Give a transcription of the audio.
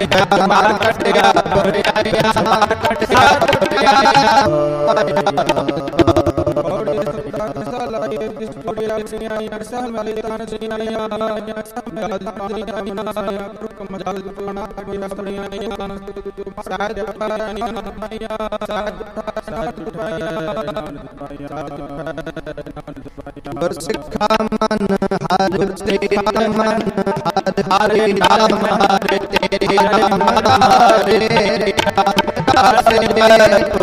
ਮਾਰ ਕੱਟਿਆ ਬੁਰਿਆਈਆਂ ਮਾਰ ਕੱਟਿਆ ਗੁਰਸਿੱਖਾ ਮਨ ਹਰਿ ਤੇਰਾ ਮਨ ਹਰਿ ਨਾਮ ਹਰਿ ਤੇਰਾ ਮਨ ਹਰਿ ਤੇਰਾ